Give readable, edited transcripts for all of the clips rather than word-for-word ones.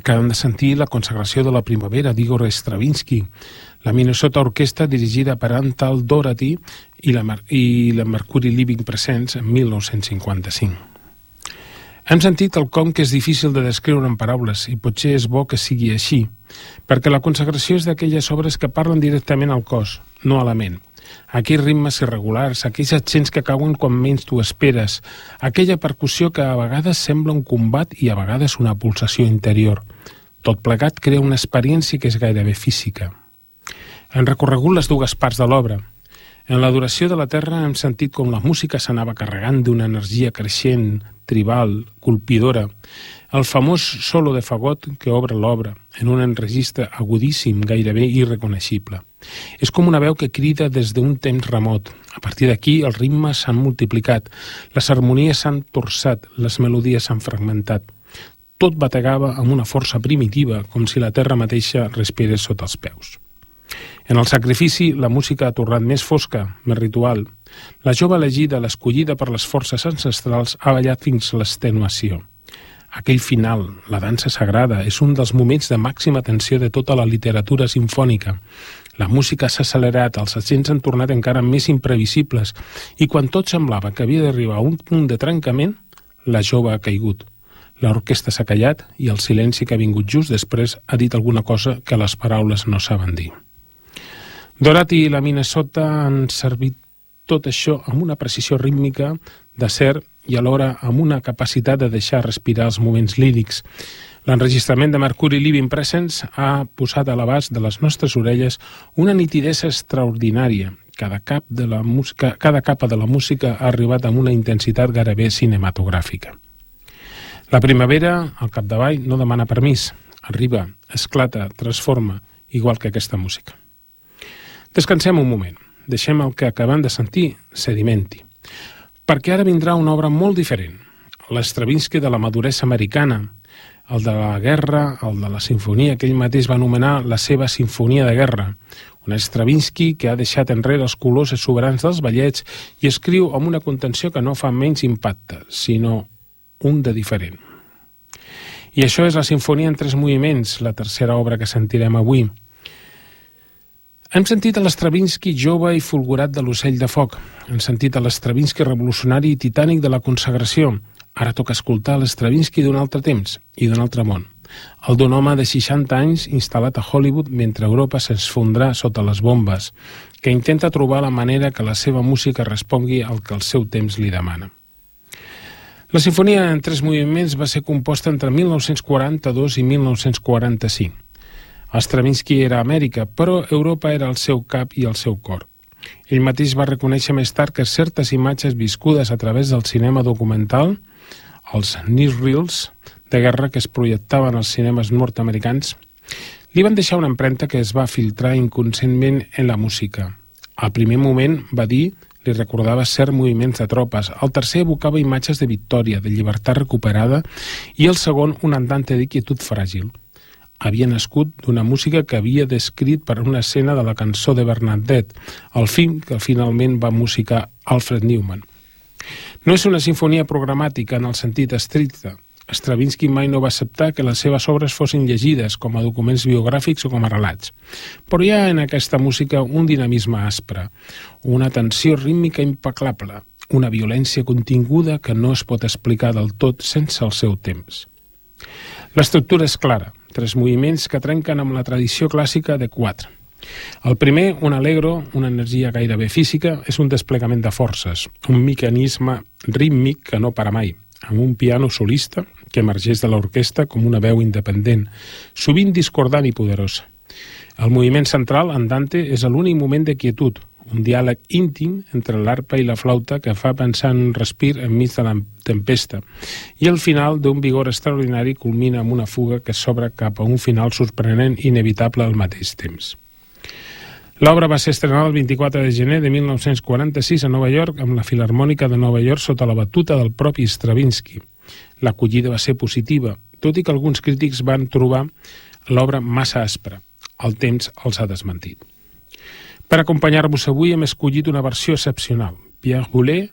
Acabem de sentir La consagració de la primavera d'Igor Stravinsky, la Minnesota Orquestra dirigida per Antal Doherty i la Mercury Living Presents en 1955. Hem sentit quelcom que és difícil de descriure en paraules i potser és bo que sigui així, perquè la consagració és d'aquelles obres que parlen directament al cos, no a la ment. Aquells ritmes irregulars, aquells accents que cauen quan menys t'ho esperes, aquella percussió que a vegades sembla un combat i a vegades una pulsació interior. Tot plegat crea una experiència que és gairebé física. Hem recorregut les dues parts de l'obra. En l'adoració de la terra hem sentit com la música s'anava carregant d'una energia creixent, tribal, colpidora. El famós solo de fagot que obre l'obra, en un enregistre agudíssim, gairebé irreconeixible. És com una veu que crida des d'un temps remot. A partir d'aquí, els ritmes s'han multiplicat, les harmonies s'han torçat, les melodies s'han fragmentat. Tot bategava amb una força primitiva, com si la terra mateixa respirés sota els peus. En el sacrifici, la música ha tornat més fosca, més ritual. La jove elegida, l'escollida per les forces ancestrals, ha ballat fins l'extenuació. Aquell final, la dansa sagrada, és un dels moments de màxima tensió de tota la literatura simfònica. La música s'ha accelerat, els accents han tornat encara més imprevisibles i quan tot semblava que havia d'arribar a un punt de trencament, la jove ha caigut. L'orquestra s'ha callat i el silenci que ha vingut just després ha dit alguna cosa que les paraules no saben dir. Doherty i la Minnesota han servit tot això amb una precisió rítmica d'acer i alhora amb una capacitat de deixar respirar els moments lírics. L'enregistrament de Mercury Living Presents ha posat a l'abast de les nostres orelles una nitidesa extraordinària. Cada capa de la música ha arribat amb una intensitat gairebé cinematogràfica. La primavera, al capdavall, no demana permís. Arriba, esclata, transforma, igual que aquesta música. Descansem un moment. Deixem el que acabem de sentir sedimenti. Perquè ara vindrà una obra molt diferent. L'Stravinsky de la maduresa americana, el de la guerra, el de la sinfonia que ell mateix va anomenar la seva sinfonia de guerra. Un Stravinsky que ha deixat enrere els colors exuberants dels ballets i escriu amb una contenció que no fa menys impacte, sinó un de diferent. I això és la sinfonia en 3 moviments, la tercera obra que sentirem avui. Hem sentit a l'Stravinsky jove i fulgurat de l'ocell de foc. Hem sentit a l'Stravinsky revolucionari i titànic de la consagració. Ara toca escoltar l'Stravinsky d'un altre temps i d'un altre món. El d'un home de 60 anys instal·lat a Hollywood mentre Europa s'esfondrà sota les bombes, que intenta trobar la manera que la seva música respongui al que el seu temps li demana. La sinfonia en 3 moviments va ser composta entre 1942 i 1945. Stravinsky era Amèrica, però Europa era el seu cap i el seu cor. Ell mateix va reconèixer més tard que certes imatges viscudes a través del cinema documental, els newsreels de guerra que es projectaven als cinemes nord-americans, li van deixar una empremta que es va filtrar inconscientment en la música. Al primer moment, va dir, li recordava cert moviments de tropes, el tercer evocava imatges de victòria, de llibertat recuperada, i el segon un andante de quietud fràgil. Havia nascut d'una música que havia descrit per una escena de la cançó de Bernadette, el film que finalment va musicar Alfred Newman. No és una sinfonia programàtica en el sentit estricte. Stravinsky mai no va acceptar que les seves obres fossin llegides com a documents biogràfics o com a relats. Però hi ha en aquesta música un dinamisme aspre, una tensió rítmica impecable, una violència continguda que no es pot explicar del tot sense el seu temps. L'estructura és clara, 3 moviments que trenquen amb la tradició clàssica de 4. El primer, un allegro, una energia gairebé física, és un desplegament de forces, un mecanisme rítmic que no para mai, amb un piano solista que emergeix de l'orquestra com una veu independent, sovint discordant i poderosa. El moviment central, andante, és l'únic moment de quietud, un diàleg íntim entre l'arpa i la flauta que fa pensar en un respir enmig de la tempesta, i el final d'un vigor extraordinari culmina amb una fuga que s'obre cap a un final sorprenent i inevitable al mateix temps. L'obra va ser estrenada el 24 de gener de 1946 a Nova York amb la Filharmònica de Nova York sota la batuta del propi Stravinsky. L'acollida va ser positiva, tot i que alguns crítics van trobar l'obra massa aspra. El temps els ha desmentit. Per acompanyar-vos avui hem escollit una versió excepcional. Pierre Boulez,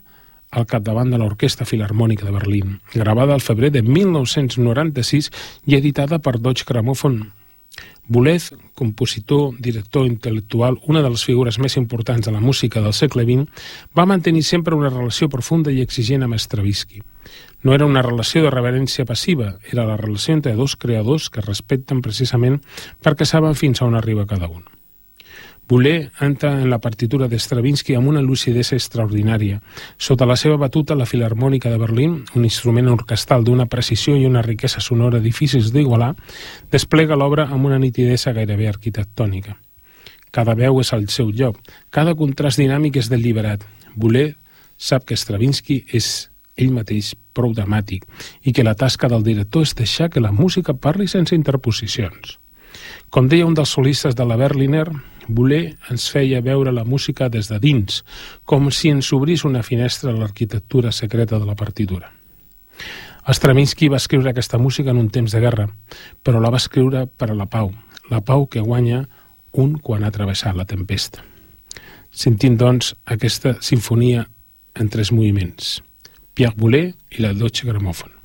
al capdavant de l'Orquestra Filharmònica de Berlín, gravada al febrer de 1996 i editada per Deutsche Grammophon. Boulez, compositor, director intel·lectual, una de les figures més importants de la música del segle XX, va mantenir sempre una relació profunda i exigent amb Stravinsky. No era una relació de reverència passiva, era la relació entre dos creadors que es respecten precisament perquè saben fins a on arriba cada un. Boulez entra en la partitura de Stravinsky amb una lucidesa extraordinària. Sota la seva batuta, la Filharmònica de Berlín, un instrument orquestral d'una precisió i una riquesa sonora difícils d'igualar, desplega l'obra amb una nitidesa gairebé arquitectònica. Cada veu és al seu lloc, cada contrast dinàmic és deliberat. Boulez sap que Stravinsky és ell mateix prou dramàtic i que la tasca del director és deixar que la música parli sense interposicions. Com deia un dels solistes de la Berliner, Boulez ens feia veure la música des de dins, com si ens obrís una finestra a l'arquitectura secreta de la partitura. Stravinsky va escriure aquesta música en un temps de guerra, però la va escriure per a la pau que guanya un quan ha travessat la tempesta. Sentim, doncs, aquesta sinfonia en 3 moviments. Pierre Boulez i la Deutsche Grammophon.